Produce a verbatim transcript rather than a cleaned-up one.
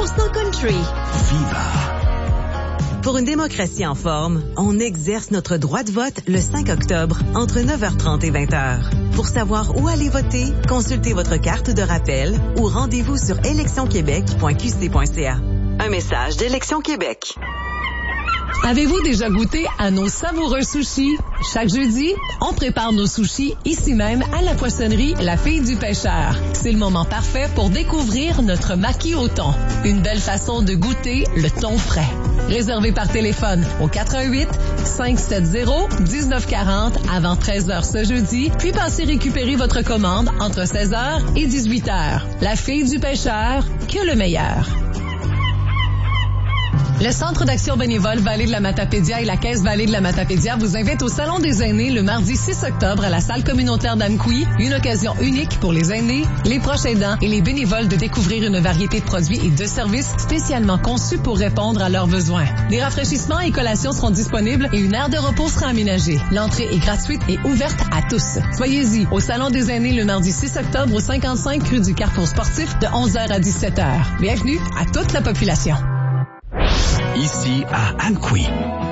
Snow Country. Viva! Pour une démocratie en forme, on exerce notre droit de vote le cinq octobre entre neuf heures trente et vingt heures. Pour savoir où aller voter, consultez votre carte de rappel ou rendez-vous sur élection québec point q c point c a. Un message d'Élection Québec. Avez-vous déjà goûté à nos savoureux sushis? Chaque jeudi, on prépare nos sushis ici même à la poissonnerie La Fille du Pêcheur. C'est le moment parfait pour découvrir notre maki au thon. Une belle façon de goûter le thon frais. Réservé par téléphone au quatre un huit, cinq sept zéro, un neuf quatre zéro avant treize heures ce jeudi, puis passez récupérer votre commande entre seize heures et dix-huit heures. La Fille du Pêcheur, que le meilleur. Le Centre d'action bénévole Vallée de la Matapédia et la Caisse Vallée de la Matapédia vous invitent au Salon des aînés le mardi six octobre à la salle communautaire d'Amqui. Une occasion unique pour les aînés, les proches aidants et les bénévoles de découvrir une variété de produits et de services spécialement conçus pour répondre à leurs besoins. Des rafraîchissements et collations seront disponibles et une aire de repos sera aménagée. L'entrée est gratuite et ouverte à tous. Soyez-y au Salon des aînés le mardi six octobre au cinquante-cinq rue du Carrefour Sportif de onze heures à dix-sept heures. Bienvenue à toute la population. Ici à Amqui.